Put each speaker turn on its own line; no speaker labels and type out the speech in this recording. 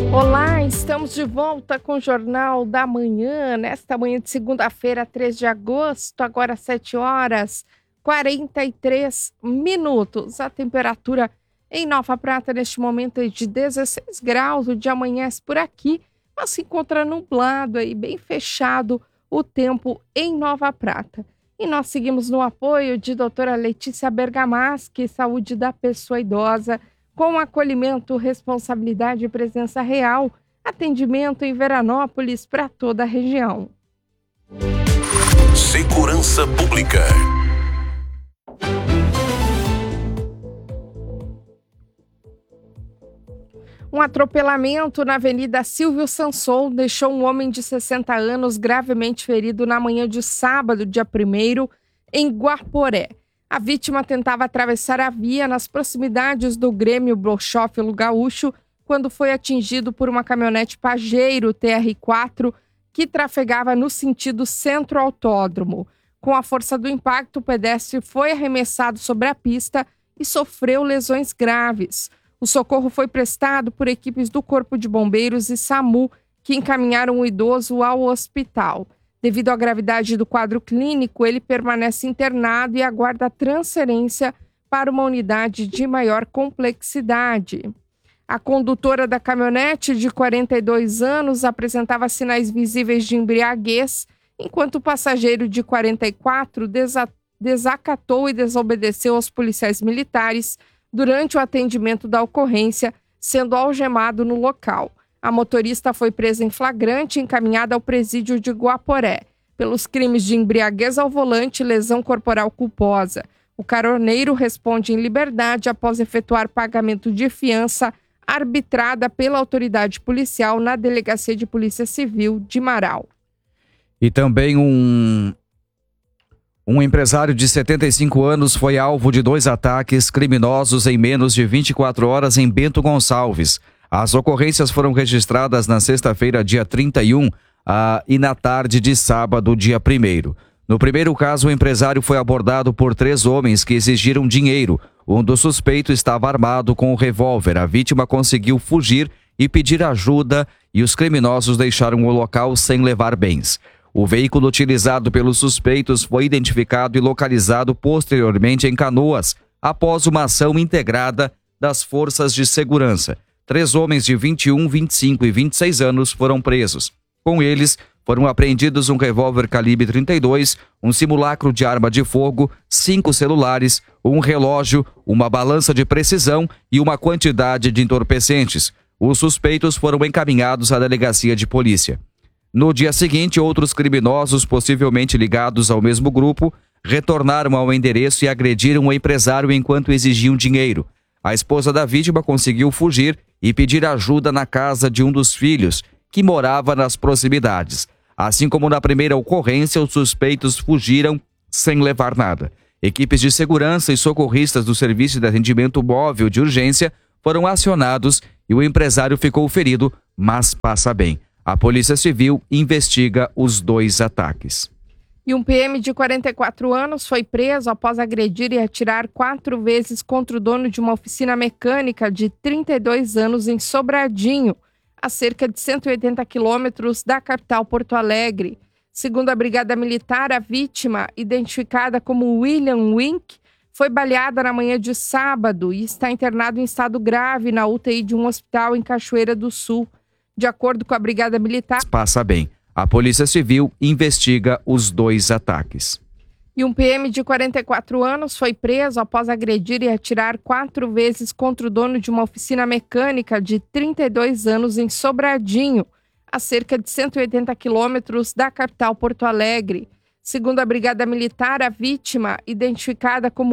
Olá, estamos de volta com o Jornal da Manhã, nesta manhã de segunda-feira, 3 de agosto, agora 7h43. A temperatura em Nova Prata neste momento é de 16 graus, o dia amanhece por aqui, mas se encontra nublado aí, bem fechado o tempo em Nova Prata. E nós seguimos no apoio de doutora Letícia Bergamaschi, Saúde da Pessoa Idosa, com acolhimento, responsabilidade e presença real, atendimento em Veranópolis para toda a região.
Segurança Pública.
Um atropelamento na Avenida Silvio Sanson deixou um homem de 60 anos gravemente ferido na manhã de sábado, dia 1º, em Guaporé. A vítima tentava atravessar a via nas proximidades do Grêmio Broxófilo Gaúcho quando foi atingido por uma caminhonete Pajero TR4 que trafegava no sentido centro-autódromo. Com a força do impacto, o pedestre foi arremessado sobre a pista e sofreu lesões graves. O socorro foi prestado por equipes do Corpo de Bombeiros e SAMU, que encaminharam o idoso ao hospital. Devido à gravidade do quadro clínico, ele permanece internado e aguarda transferência para uma unidade de maior complexidade. A condutora da caminhonete, de 42 anos, apresentava sinais visíveis de embriaguez, enquanto o passageiro, de 44, desacatou e desobedeceu aos policiais militares durante o atendimento da ocorrência, sendo algemado no local. A motorista foi presa em flagrante e encaminhada ao presídio de Guaporé, pelos crimes de embriaguez ao volante e lesão corporal culposa. O caroneiro responde em liberdade após efetuar pagamento de fiança arbitrada pela autoridade policial na Delegacia de Polícia Civil de Marau.
E também um empresário de 75 anos foi alvo de 2 ataques criminosos em menos de 24 horas em Bento Gonçalves. As ocorrências foram registradas na sexta-feira, dia 31, e na tarde de sábado, dia 1º. No primeiro caso, o empresário foi abordado por 3 homens que exigiram dinheiro. Um dos suspeitos estava armado com um revólver. A vítima conseguiu fugir e pedir ajuda e os criminosos deixaram o local sem levar bens. O veículo utilizado pelos suspeitos foi identificado e localizado posteriormente em Canoas, após uma ação integrada das forças de segurança. 3 homens de 21, 25 e 26 anos foram presos. Com eles, foram apreendidos um revólver calibre 32, um simulacro de arma de fogo, 5 celulares, um relógio, uma balança de precisão e uma quantidade de entorpecentes. Os suspeitos foram encaminhados à delegacia de polícia. No dia seguinte, outros criminosos, possivelmente ligados ao mesmo grupo, retornaram ao endereço e agrediram o empresário enquanto exigiam dinheiro. A esposa da vítima conseguiu fugir e pedir ajuda na casa de um dos filhos, que morava nas proximidades. Assim como na primeira ocorrência, os suspeitos fugiram sem levar nada. Equipes de segurança e socorristas do Serviço de Atendimento Móvel de Urgência foram acionados e o empresário ficou ferido, mas passa bem. A Polícia Civil investiga os 2 ataques.
E um PM de 44 anos foi preso após agredir e atirar 4 vezes contra o dono de uma oficina mecânica de 32 anos em Sobradinho, a cerca de 180 quilômetros da capital Porto Alegre. Segundo a Brigada Militar, a vítima, identificada como William Wink, foi baleada na manhã de sábado e está internado em estado grave na UTI de um hospital em Cachoeira do Sul. De acordo com a Brigada Militar,
passa bem. A Polícia Civil investiga os 2 ataques.
E um PM de 44 anos foi preso após agredir e atirar 4 vezes contra o dono de uma oficina mecânica de 32 anos em Sobradinho, a cerca de 180 quilômetros da capital Porto Alegre. Segundo a Brigada Militar, a vítima, identificada como